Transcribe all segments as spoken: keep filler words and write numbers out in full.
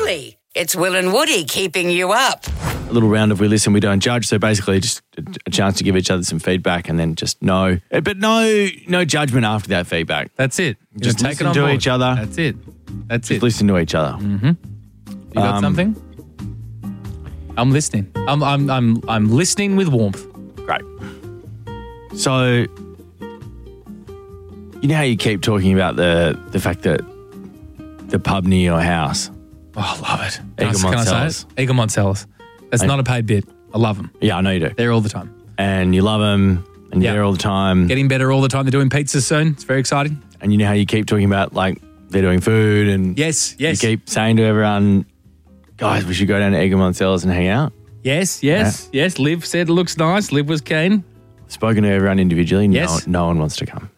Absolutely. It's Will and Woody keeping you up. A little round of we listen, we don't judge. So basically just a chance to give each other some feedback and then just no, but no no judgment after that feedback. That's it. You just take listen it on to board. each other. That's it. That's just it. listen to each other. Mm-hmm. You got Um, something? I'm listening. I'm I'm I'm I'm listening with warmth. Great. So you know how you keep talking about the the fact that the pub near your house. Oh, I love it. Eagle Can I- can I say Moncellas. it? Eagle Moncellas. That's I- not a paid bit. I love them. Yeah, I know you do. They're all the time. And you love them and you're Yeah. there all the time. Getting better all the time. They're doing pizzas soon. It's very exciting. And you know how you keep talking about like they're doing food and Yes, yes. you keep saying to everyone, guys, we should go down to Eagle Moncellas and hang out. Yes, yes, yes. Liv said it looks nice. Liv was keen. Spoken to everyone individually. No, Yes. no one wants to come.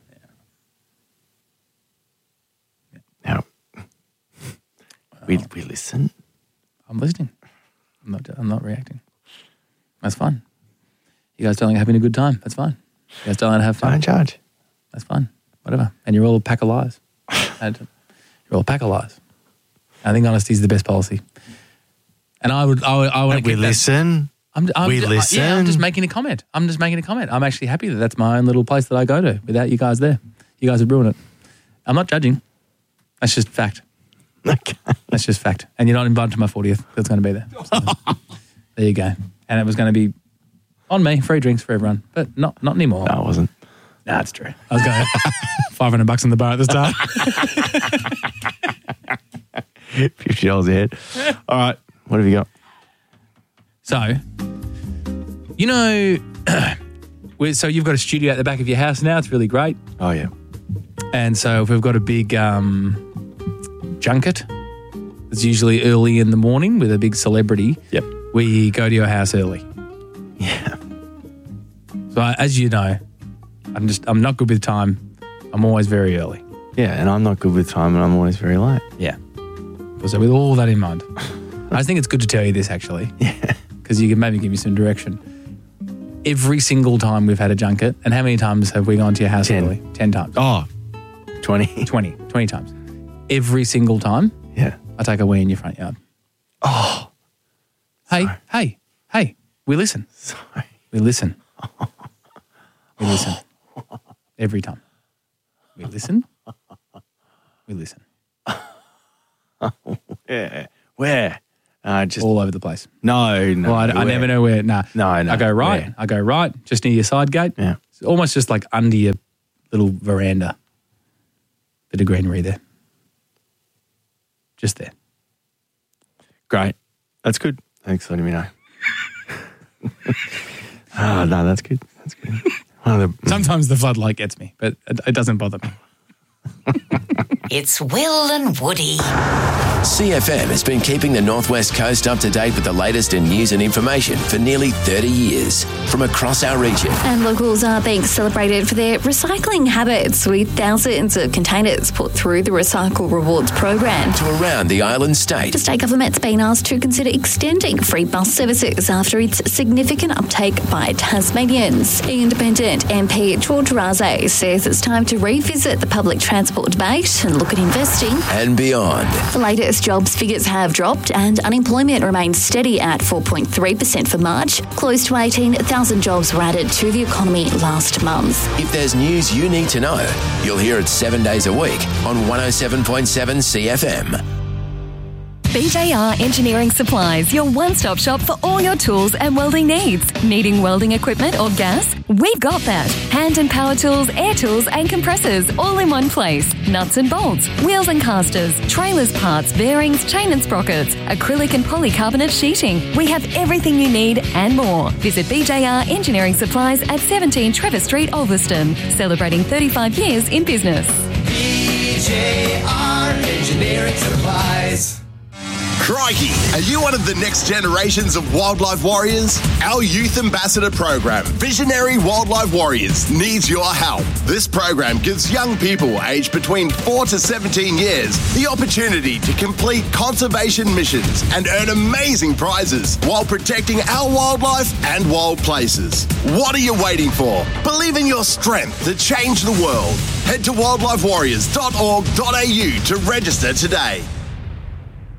Now, we we listen. I'm listening. I'm not. I'm not reacting. That's fine. You guys don't like having a good time. That's fine. You guys don't like to have fun. Don't judge. That's fine. Whatever. And you're all a pack of lies. And you're all a pack of lies. I think honesty is the best policy. And I would. I would. I would We listen. I'm, I'm, We I- listen. Yeah, I'm just making a comment. I'm just making a comment. I'm actually happy that that's my own little place that I go to without you guys there. You guys would ruin it. I'm not judging. That's just fact. Okay. That's just fact. And you're not invited to my fortieth. That's going to be there. So, there you go. And it was going to be on me, free drinks for everyone, but not not anymore. No, it wasn't. Nah, it's true. I was going five hundred bucks in the bar at the start. fifty dollars a head. All right. What have you got? So, you know, we- so you've got a studio at the back of your house now. It's really great. Oh, yeah. And so if we've got a big um, junket, it's usually early in the morning with a big celebrity. Yep. We go to your house early. Yeah. So I, as you know, I'm just I'm not good with time. I'm always very early. Yeah, and I'm not good with time and I'm always very late. Yeah. So with all that in mind, I just think it's good to tell you this actually. Yeah. Because you can maybe give me some direction. Every single time we've had a junket, and how many times have we gone to your house Ten. early? Ten times. Oh, twenty. twenty. twenty times. Every single time, Yeah. I take a wee in your front yard. Oh. Hey, Sorry. hey, hey, we listen. Sorry. We listen. We listen. Every time. We listen. We listen. Yeah. Where? Uh, just All over the place. no, no. Well, I, I where? never know where. Nah. No, no. I go right. Where? I go right, just near your side gate. Yeah. It's almost just like under your little veranda. Bit of greenery there. Just there. Great. That's good. Thanks for letting me know. Oh, no, that's good. That's good. One of the, Sometimes the floodlight gets me, but it, it doesn't bother me. It's Will and Woody. C F M has been keeping the Northwest Coast up to date with the latest in news and information for nearly thirty years from across our region. And locals are being celebrated for their recycling habits, with thousands of containers put through the Recycle Rewards program. To around the island state. The state government's been asked to consider extending free bus services after its significant uptake by Tasmanians. Independent M P George Raze says it's time to revisit the public transport debate and look at investing. And beyond. The latest jobs figures have dropped and unemployment remains steady at four point three percent for March. Close to eighteen thousand jobs were added to the economy last month. If there's news you need to know, you'll hear it seven days a week on one oh seven point seven C F M. B J R Engineering Supplies, your one-stop shop for all your tools and welding needs. Needing welding equipment or gas? We've got that. Hand and power tools, air tools and compressors all in one place. Nuts and bolts, wheels and casters, trailers parts, bearings, chain and sprockets, acrylic and polycarbonate sheeting. We have everything you need and more. Visit B J R Engineering Supplies at seventeen Trevor Street, Ulverston. Celebrating thirty-five years in business. B J R Engineering Supplies. Crikey! Are you one of the next generations of wildlife warriors? Our Youth Ambassador program, Visionary Wildlife Warriors, needs your help. This program gives young people aged between four to seventeen years the opportunity to complete conservation missions and earn amazing prizes while protecting our wildlife and wild places. What are you waiting for? Believe in your strength to change the world. Head to wildlife warriors dot org dot a u to register today.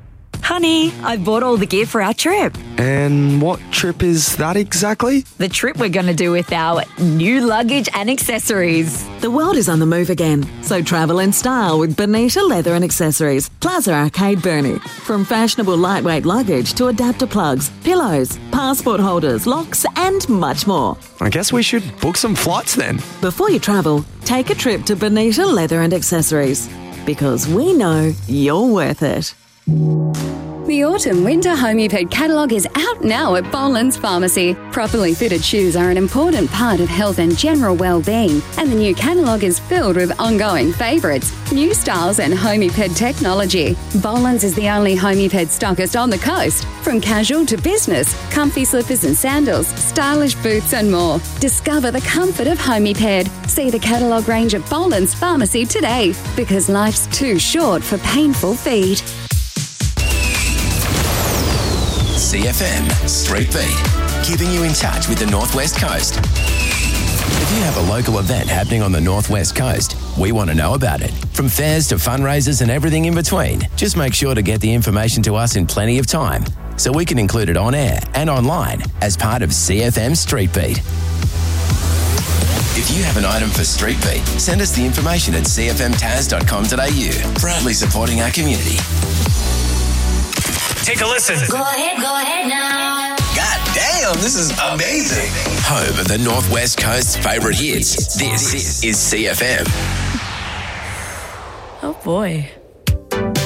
Honey, I bought all the gear for our trip. And what trip is that exactly? The trip we're going to do with our new luggage and accessories. The world is on the move again, so travel in style with Bonita Leather and Accessories, Plaza Arcade Burnie. From fashionable lightweight luggage to adapter plugs, pillows, passport holders, locks and much more. I guess we should book some flights then. Before you travel, take a trip to Bonita Leather and Accessories, because we know you're worth it. The Autumn-Winter Homeped catalogue is out now at Boland's Pharmacy. Properly fitted shoes are an important part of health and general well-being, and the new catalogue is filled with ongoing favourites, new styles and Homeped technology. Boland's is the only Homeped stockist on the coast. From casual to business, comfy slippers and sandals, stylish boots and more. Discover the comfort of Homeped. See the catalogue range at Boland's Pharmacy today, because life's too short for painful feet. C F M Street Beat, keeping you in touch with the Northwest Coast. If you have a local event happening on the Northwest Coast, we want to know about it. From fairs to fundraisers and everything in between, just make sure to get the information to us in plenty of time so we can include it on air and online as part of C F M Street Beat. If you have an item for Street Beat, send us the information at c f m taz dot com dot a u. Proudly supporting our community. Take a listen. Go ahead, go ahead now. God damn, this is amazing. Home of the Northwest Coast's favourite hits. This is C F M. Oh boy.